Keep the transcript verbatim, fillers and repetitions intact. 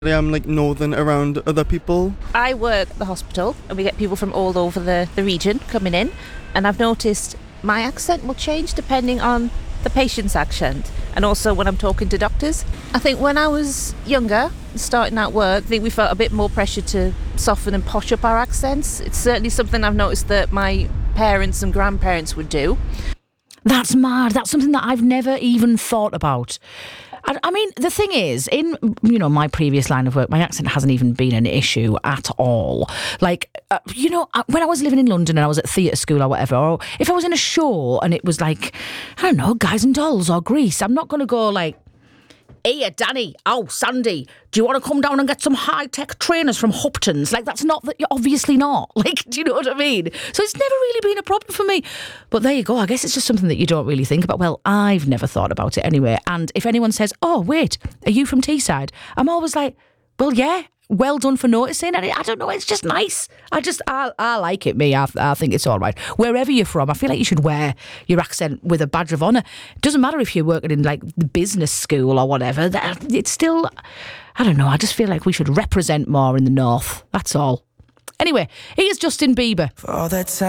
am like northern around other people. I work at the hospital and we get people from all over the, the region coming in, and I've noticed my accent will change depending on the patient's accent and also when I'm talking to doctors. I think when I was younger, starting out work, I think we felt a bit more pressure to soften and posh up our accents. It's certainly something I've noticed that my parents and grandparents would do. That's mad. That's something that I've never even thought about. I, I mean, the thing is, in, you know, my previous line of work, my accent hasn't even been an issue at all. Like, uh, you know, when I was living in London and I was at theatre school or whatever, or if I was in a show and it was like, I don't know, Guys and Dolls or Grease, I'm not going to go like, "Hey, Danny, oh, Sandy, do you want to come down and get some high-tech trainers from Hoptons?" Like, that's not, that you're obviously not. Like, do you know what I mean? So it's never really been a problem for me. But there you go. I guess it's just something that you don't really think about. Well, I've never thought about it anyway. And if anyone says, "Oh, wait, are you from Teesside?" I'm always like, well, yeah. Well done for noticing. And I don't know, it's just nice. I just, I, I like it, me. I, I think it's all right. Wherever you're from, I feel like you should wear your accent with a badge of honour. It doesn't matter if you're working in like the business school or whatever. It's still, I don't know, I just feel like we should represent more in the north. That's all. Anyway, here's Justin Bieber. For all that time.